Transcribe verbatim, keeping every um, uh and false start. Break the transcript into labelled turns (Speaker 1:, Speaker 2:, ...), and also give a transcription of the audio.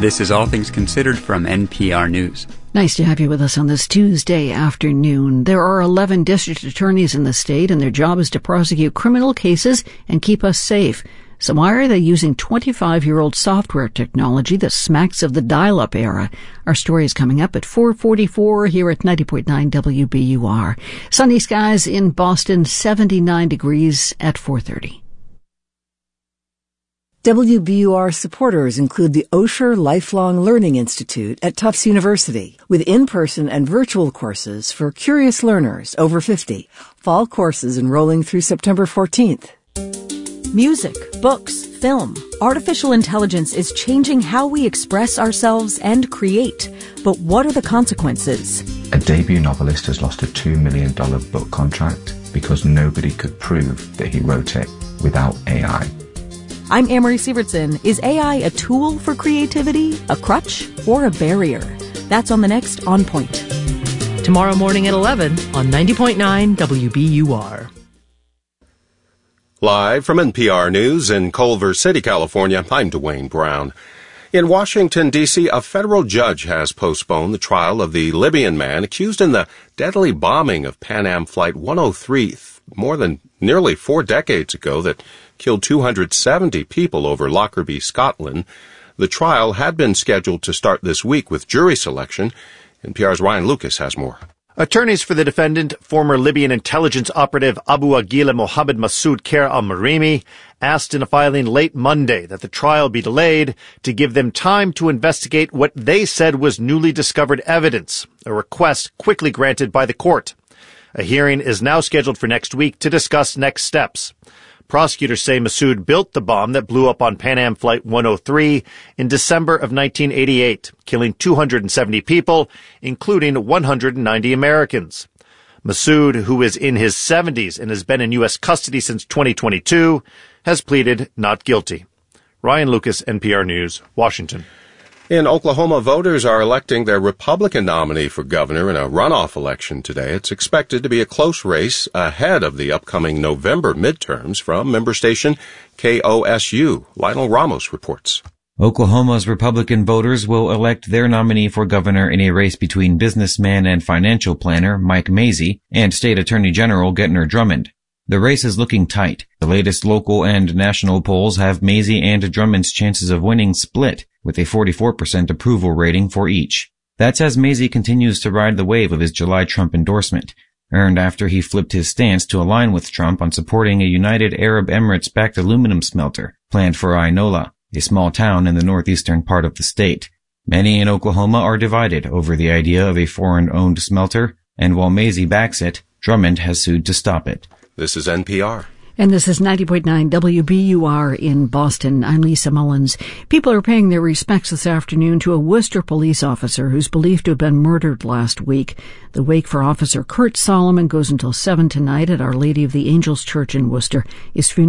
Speaker 1: This is All Things Considered from N P R News.
Speaker 2: Nice to have you with us on this Tuesday afternoon. There are eleven district attorneys in the state, and their job is to prosecute criminal cases and keep us safe. So why are they using twenty-five-year-old software technology that smacks of the dial-up era? Our story is coming up at four forty-four here at ninety point nine W B U R. Sunny skies in Boston, seventy-nine degrees at four thirty.
Speaker 3: W B U R supporters include the Osher Lifelong Learning Institute at Tufts University, with in-person and virtual courses for curious learners over fifty. Fall courses enrolling through September fourteenth.
Speaker 4: Music, books, film. Artificial intelligence is changing how we express ourselves and create. But what are the consequences?
Speaker 5: A debut novelist has lost a two million dollars book contract because nobody could prove that he wrote it without A I.
Speaker 4: I'm Amory Sievertson. Is A I a tool for creativity, a crutch, or a barrier? That's on the next On Point.
Speaker 6: Tomorrow morning at eleven on ninety point nine W B U R.
Speaker 7: Live from N P R News in Culver City, California, I'm Dwayne Brown. In Washington, D C, a federal judge has postponed the trial of the Libyan man accused in the deadly bombing of Pan Am Flight one oh three more than nearly four decades ago that killed two hundred seventy people over Lockerbie, Scotland. The trial had been scheduled to start this week with jury selection. N P R's Ryan Lucas has more.
Speaker 8: Attorneys for the defendant, former Libyan intelligence operative Abu Aguila Mohammed Masoud Kher al-Marimi, asked in a filing late Monday that the trial be delayed to give them time to investigate what they said was newly discovered evidence, a request quickly granted by the court. A hearing is now scheduled for next week to discuss next steps. Prosecutors say Masoud built the bomb that blew up on Pan Am Flight one oh three in December of nineteen eighty-eight, killing two hundred seventy people, including one hundred ninety Americans. Masoud, who is in his seventies and has been in U S custody since twenty twenty-two, has pleaded not guilty. Ryan Lucas, N P R News, Washington.
Speaker 7: In Oklahoma, voters are electing their Republican nominee for governor in a runoff election today. It's expected to be a close race ahead of the upcoming November midterms. From member station K O S U, Lionel Ramos reports.
Speaker 9: Oklahoma's Republican voters will elect their nominee for governor in a race between businessman and financial planner Mike Mazzei and State Attorney General Gentner Drummond. The race is looking tight. The latest local and national polls have Mazzei and Drummond's chances of winning split, with a forty-four percent approval rating for each. That's as Mazzei continues to ride the wave of his July Trump endorsement, earned after he flipped his stance to align with Trump on supporting a United Arab Emirates-backed aluminum smelter planned for Ainola, a small town in the northeastern part of the state. Many in Oklahoma are divided over the idea of a foreign-owned smelter, and while Mazzei backs it, Drummond has sued to stop it.
Speaker 7: This is N P R.
Speaker 2: And this is ninety point nine W B U R in Boston. I'm Lisa Mullins. People are paying their respects this afternoon to a Worcester police officer who's believed to have been murdered last week. The wake for Officer Kurt Solomon goes until seven tonight at Our Lady of the Angels Church in Worcester. His funeral